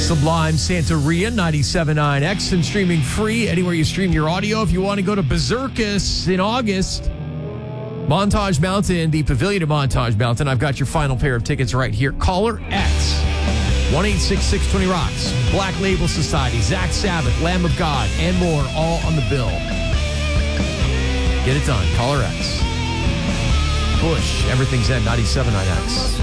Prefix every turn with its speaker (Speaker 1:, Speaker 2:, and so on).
Speaker 1: Sublime Santeria, 97.9 X, and streaming free anywhere you stream your audio. If you want to go to Berserkus in August, Montage Mountain, the Pavilion of Montage Mountain, I've got your final pair of tickets right here. Caller X, 1-866-20-ROCKS, Black Label Society, Zach Sabbath, Lamb of God, and more, all on the bill. Get it done. Caller X. Push. Everything's at 97.9 X.